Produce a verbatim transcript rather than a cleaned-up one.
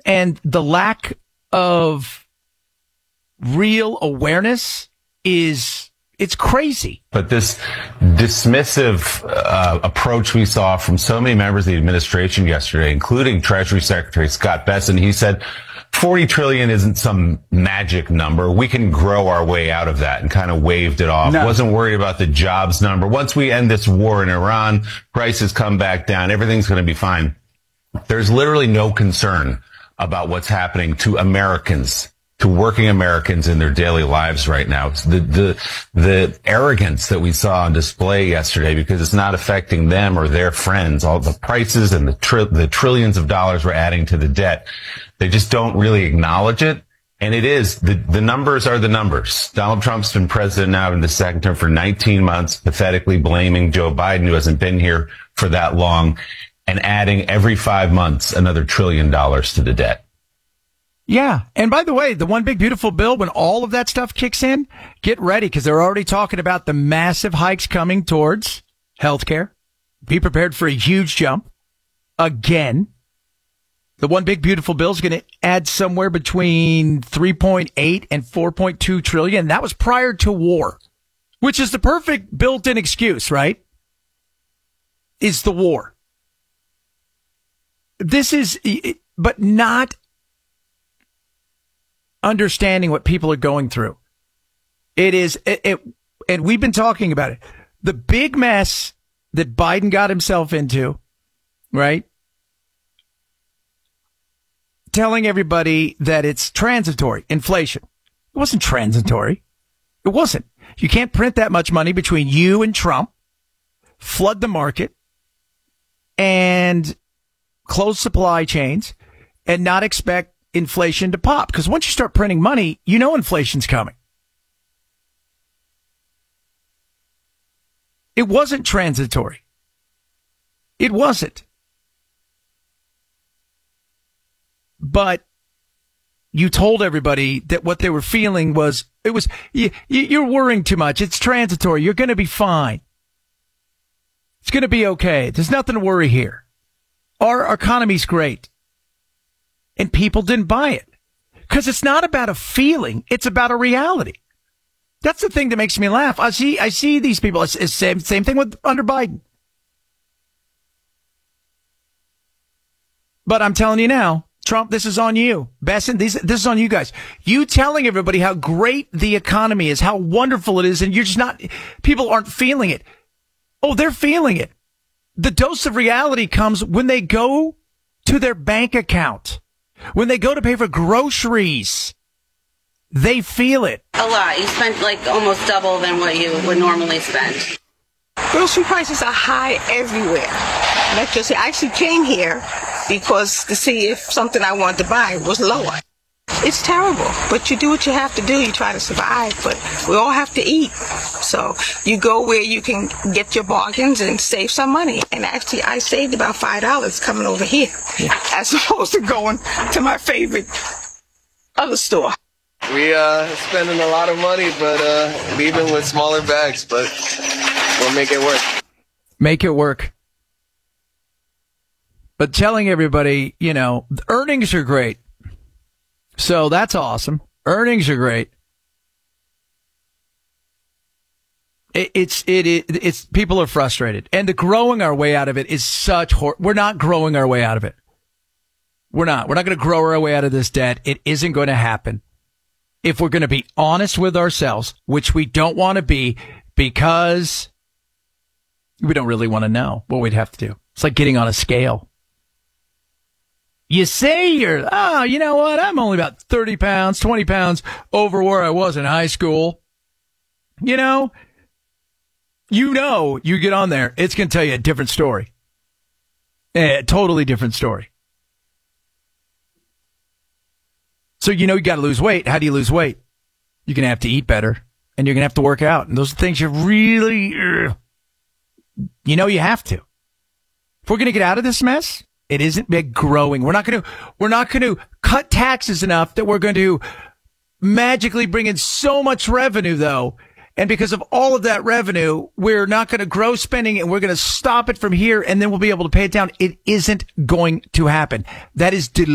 And the lack of real awareness is, it's crazy. But this dismissive uh, approach we saw from so many members of the administration yesterday, including Treasury Secretary Scott Bessent, he said forty trillion isn't some magic number. We can grow our way out of that, and kind of waved it off. No. Wasn't worried about the jobs number. Once we end this war in Iran, prices come back down. Everything's going to be fine. There's literally no concern about what's happening to Americans, to working Americans in their daily lives right now. It's the, the, the arrogance that we saw on display yesterday, because it's not affecting them or their friends. All the prices and the tri- the trillions of dollars we're adding to the debt, they just don't really acknowledge it. And it is, the, the numbers are the numbers. Donald Trump's been president now in the second term for nineteen months, pathetically blaming Joe Biden, who hasn't been here for that long, and adding every five months another trillion dollars to the debt. Yeah. And by the way, the one big beautiful bill, when all of that stuff kicks in, get ready, because they're already talking about the massive hikes coming towards healthcare. Be prepared for a huge jump. Again, the one big beautiful bill is going to add somewhere between three point eight and four point two trillion. That was prior to war, which is the perfect built-in excuse, right? Is the war. This is, but not understanding what people are going through. It is, it, it, and we've been talking about it. The big mess that Biden got himself into, right? Telling everybody that it's transitory inflation. It wasn't transitory. It wasn't. You can't print that much money between you and Trump, flood the market, and close supply chains, and not expect inflation to pop. Because once you start printing money, you know inflation's coming. It wasn't transitory. It wasn't. But you told everybody that what they were feeling was, it was, you, you're worrying too much. It's transitory. You're going to be fine. It's going to be okay. There's nothing to worry here. Our, our economy's great. And people didn't buy it. Because it's not about a feeling. It's about a reality. That's the thing that makes me laugh. I see, I see these people. It's, it's same, same thing with under Biden. But I'm telling you now, Trump, this is on you. Bessent, this, this is on you guys. You telling everybody how great the economy is, how wonderful it is, and you're just not, people aren't feeling it. Oh, they're feeling it. The dose of reality comes when they go to their bank account, when they go to pay for groceries. They feel it. A lot. You spent like almost double than what you would normally spend. Grocery prices are high everywhere. Not just, I actually came here because to see if something I wanted to buy was lower. It's terrible, but you do what you have to do. You try to survive, but we all have to eat. So you go where you can get your bargains and save some money. And actually, I saved about five dollars coming over here, yeah, as opposed to going to my favorite other store. We uh spending a lot of money, but uh leaving with smaller bags, but we'll make it work. Make it work. But telling everybody, you know, earnings are great. So that's awesome. Earnings are great. It, it's, it, it, it's, people are frustrated. And the growing our way out of it is such, hor- we're not growing our way out of it. We're not. We're not going to grow our way out of this debt. It isn't going to happen. If we're going to be honest with ourselves, which we don't want to be, because we don't really want to know what we'd have to do. It's like getting on a scale. You say you're, oh, you know what? I'm only about thirty pounds, twenty pounds over where I was in high school. You know, you know, you get on there, it's going to tell you a different story. A totally different story. So, you know, you got to lose weight. How do you lose weight? You're going to have to eat better, and you're going to have to work out. And those are things you really, uh, you know, you have to. If we're going to get out of this mess, it isn't big growing. We're not going to, we're not going to cut taxes enough that we're going to magically bring in so much revenue, though. And because of all of that revenue, we're not going to grow spending, and we're going to stop it from here, and then we'll be able to pay it down. It isn't going to happen. That is delicious.